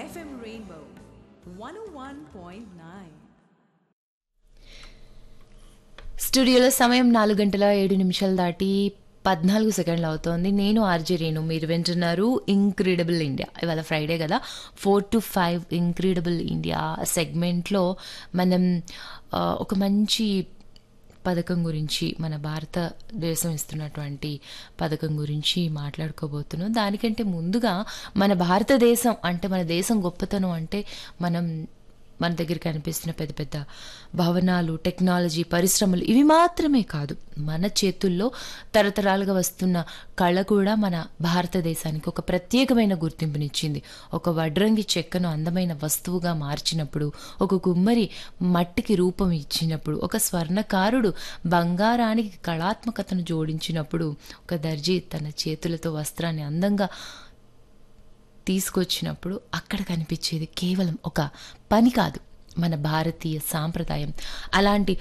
FM Rainbow 101.9. స్టూడియోలో సమయం 4:07 దాటి 14 సెకండ్లు అవుతోంది. నేను ఆర్జే రేణు, మీరు వింటున్నారు ఇంక్రెడిబుల్ ఇండియా. ఇవాళ ఫ్రైడే కదా, 4 to 5 ఇంక్రెడిబుల్ ఇండియా సెగ్మెంట్లో మనం ఒక మంచి పథకం గురించి, మన భారతదేశం ఇస్తున్నటువంటి పథకం గురించి మాట్లాడుకోబోతున్నాం. దానికంటే ముందుగా మన భారతదేశం అంటే, మన దేశం గొప్పతనం అంటే మన దగ్గర కనిపిస్తున్న పెద్ద పెద్ద భవనాలు, టెక్నాలజీ, పరిశ్రమలు ఇవి మాత్రమే కాదు, మన చేతుల్లో తరతరాలుగా వస్తున్న కళ కూడా మన భారతదేశానికి ఒక ప్రత్యేకమైన గుర్తింపునిచ్చింది. ఒక వడ్రంగి చెక్కను అందమైన వస్తువుగా మార్చినప్పుడు, ఒక కుమ్మరి మట్టికి రూపం ఇచ్చినప్పుడు, ఒక స్వర్ణకారుడు బంగారానికి కళాత్మకతను జోడించినప్పుడు, ఒక దర్జీ తన చేతులతో వస్త్రాన్ని అందంగా తీసుకొచ్చినప్పుడు అక్కడ కనిపించేది కేవలం ఒక పని కాదు, మన భారతీయ సాంప్రదాయం. అలాంటి